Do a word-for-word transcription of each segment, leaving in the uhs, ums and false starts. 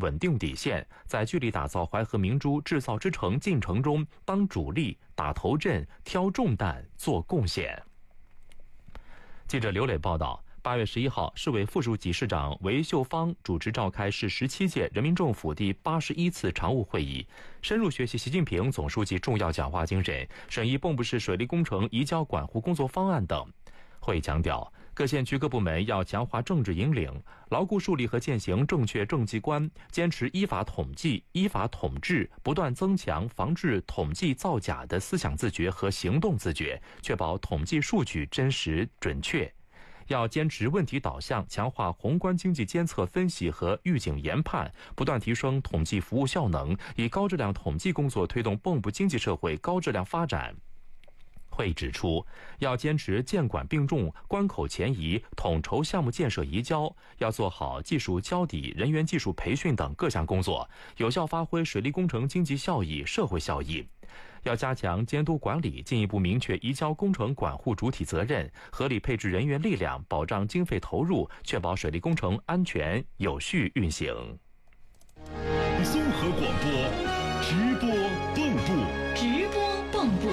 稳定底线，在聚力打造淮河明珠制造之城进程中当主力、打头阵、挑重担、做贡献。记者刘磊报道，八月十一号，市委副书记、市长韦秀芳主持召开市十七届人民政府第八十一次常务会议，深入学习习近平总书记重要讲话精神，审议蚌埠市水利工程移交管护工作方案等。会议强调，各县区各部门要强化政治引领，牢固树立和践行正确政绩观，坚持依法统计、依法统治，不断增强防治统计造假的思想自觉和行动自觉，确保统计数据真实准确。要坚持问题导向，强化宏观经济监测分析和预警研判，不断提升统计服务效能，以高质量统计工作推动蚌埠经济社会高质量发展。会指出，要坚持监管并重、关口前移，统筹项目建设移交，要做好技术交底、人员技术培训等各项工作，有效发挥水利工程经济效益、社会效益。要加强监督管理，进一步明确移交工程管护主体责任，合理配置人员力量，保障经费投入，确保水利工程安全有序运行。 综合广播，直播蚌埠， 直播蚌埠。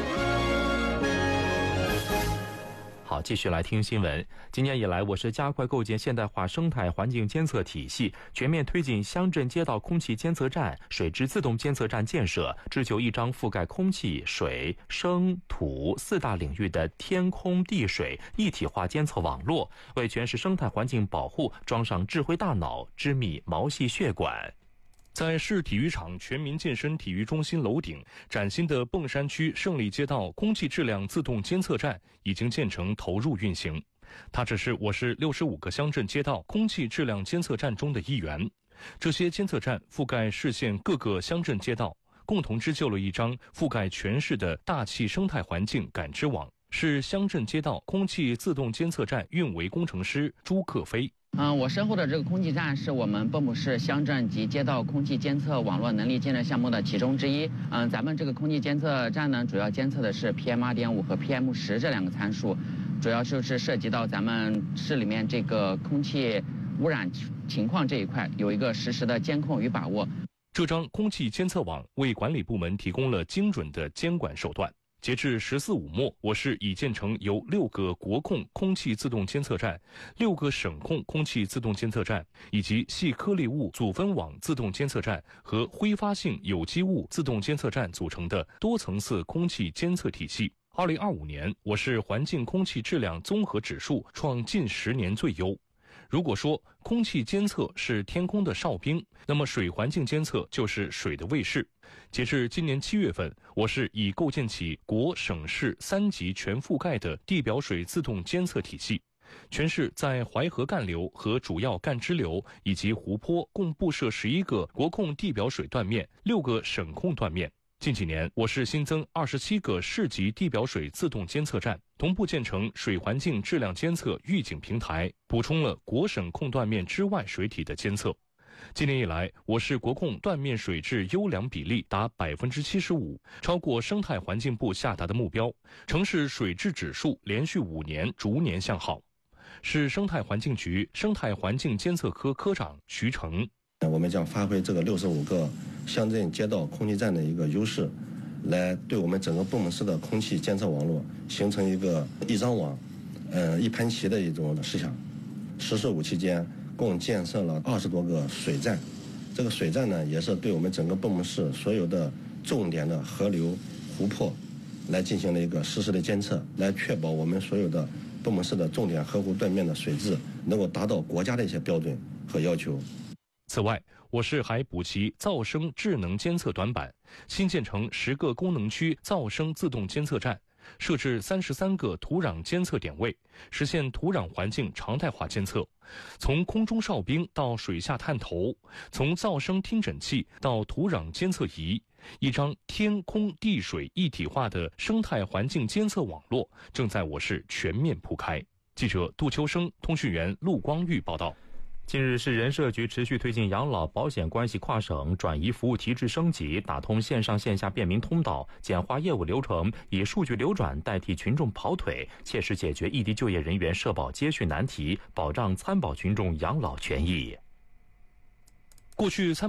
好，继续来听新闻。今年以来，我市加快构建现代化生态环境监测体系，全面推进乡镇街道空气监测站、水质自动监测站建设，织就一张覆盖空气、水、生、土四大领域的天空地水一体化监测网络，为全市生态环境保护装上智慧大脑、织密毛细血管。 在市体育场全民健身体育中心楼顶，崭新的砀山区胜利街道空气质量自动监测站已经建成投入运行。它只是我市六十五个乡镇街道空气质量监测站中的一员。这些监测站覆盖市县各个乡镇街道，共同织就了一张覆盖全市的大气生态环境感知网。是乡镇街道空气自动监测站运维工程师朱克飞。 嗯，我身后的这个空气站是我们蚌埠市乡镇及街道空气监测网络能力建设项目的其中之一。嗯，咱们这个空气监测站呢，主要监测的是 P M 二点五 和 P M 十 这两个参数，主要就是涉及到咱们市里面这个空气污染情况这一块，有一个实时的监控与把握。 这张空气监测网为管理部门提供了精准的监管手段。截至十四五末，我市已建成由六个国控空气自动监测站、六个省控空气自动监测站以及细颗粒物组分网自动监测站和挥发性有机物自动监测站组成的多层次空气监测体系。二零二五年，我市环境空气质量综合指数创近十年最优。如果说空气监测是天空的哨兵，那么水环境监测就是水的卫士。截至今年七月份，我市已构建起国省市三级全覆盖的地表水自动监测体系。全市在淮河干流和主要干支流以及湖泊共布设十一个国控地表水断面，六个省控断面。近几年，我市新增二十七个市级地表水自动监测站，同步建成水环境质量监测预警平台，补充了国省控断面之外水体的监测。今年以来，我市国控断面水质优良比例达百分之七十五，超过生态环境部下达的目标，城市水质指数连续五年逐年向好。市生态环境局生态环境监测科科长徐成。 我们将发挥这个六十五个乡镇街道空气站的一个优势，来对我们整个蚌埠市的空气监测网络形成一个一张网、呃一盘棋的一种思想。十四五期间，共建设了二十多个水站，这个水站呢，也是对我们整个蚌埠市所有的重点的河流、湖泊，来进行了一个实时的监测，来确保我们所有的蚌埠市的重点河湖断面的水质能够达到国家的一些标准和要求。 此外，我市还补齐噪声智能监测短板，新建成十个功能区噪声自动监测站，设置三十三个土壤监测点位，实现土壤环境常态化监测。从空中哨兵到水下探头，从噪声听诊器到土壤监测仪，一张天空地水一体化的生态环境监测网络正在我市全面铺开。记者杜秋生，通讯员陆光玉报道。 近日，市人社局持续推进养老保险关系跨省转移服务提质升级，打通线上线下便民通道，简化业务流程，以数据流转代替群众跑腿，切实解决异地就业人员社保接续难题，保障参保群众养老权益。 过去参